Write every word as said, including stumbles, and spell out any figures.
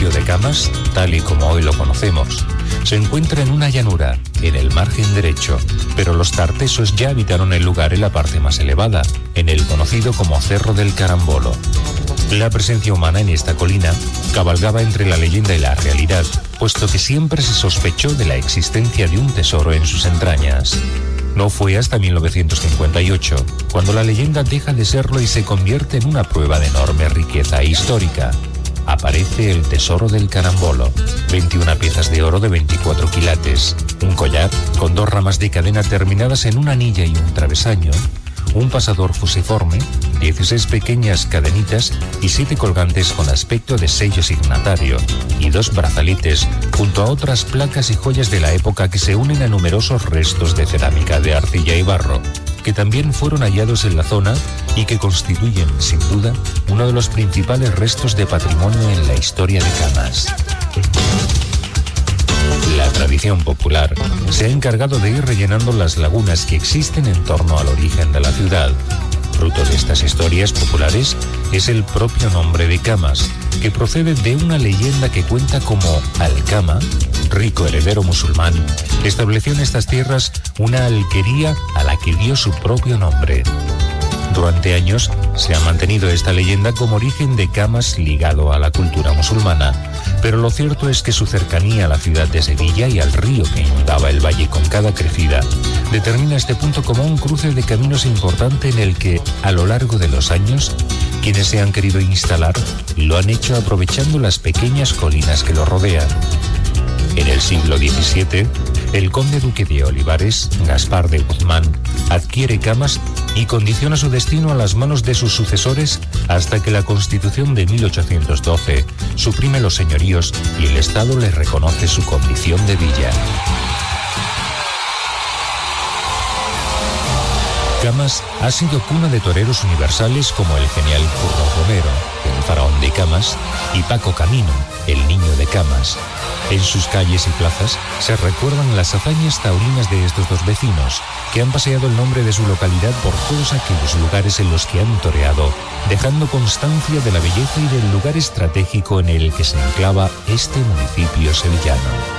municipio de Camas, tal y como hoy lo conocemos, se encuentra en una llanura, en el margen derecho, pero los tartesos ya habitaron el lugar en la parte más elevada, en el conocido como Cerro del Carambolo. La presencia humana en esta colina cabalgaba entre la leyenda y la realidad, puesto que siempre se sospechó de la existencia de un tesoro en sus entrañas. No fue hasta mil novecientos cincuenta y ocho, cuando la leyenda deja de serlo y se convierte en una prueba de enorme riqueza histórica. Aparece el tesoro del Carambolo, veintiuna piezas de oro de veinticuatro quilates, un collar con dos ramas de cadena terminadas en una anilla y un travesaño, un pasador fusiforme, dieciséis pequeñas cadenitas y siete colgantes con aspecto de sello signatario, y dos brazaletes junto a otras placas y joyas de la época que se unen a numerosos restos de cerámica de arcilla y barro, que también fueron hallados en la zona y que constituyen, sin duda, uno de los principales restos de patrimonio en la historia de Camas. La tradición popular se ha encargado de ir rellenando las lagunas que existen en torno al origen de la ciudad. Fruto de estas historias populares es el propio nombre de Camas, que procede de una leyenda que cuenta como Al-Kama, rico heredero musulmán, estableció en estas tierras una alquería a la que dio su propio nombre. Durante años se ha mantenido esta leyenda como origen de Camas ligado a la cultura musulmana, pero lo cierto es que su cercanía a la ciudad de Sevilla y al río que inundaba el valle con cada crecida determina este punto como un cruce de caminos importante en el que, a lo largo de los años, quienes se han querido instalar lo han hecho aprovechando las pequeñas colinas que lo rodean. En el siglo diecisiete, el conde duque de Olivares, Gaspar de Guzmán, adquiere Camas y condiciona su destino a las manos de sus sucesores hasta que la Constitución de mil ochocientos doce suprime los señoríos y el Estado les reconoce su condición de villa. Camas ha sido cuna de toreros universales como el genial Curro Romero, el faraón de Camas, y Paco Camino, el niño de Camas. En sus calles y plazas se recuerdan las hazañas taurinas de estos dos vecinos, que han paseado el nombre de su localidad por todos aquellos lugares en los que han toreado, dejando constancia de la belleza y del lugar estratégico en el que se enclava este municipio sevillano.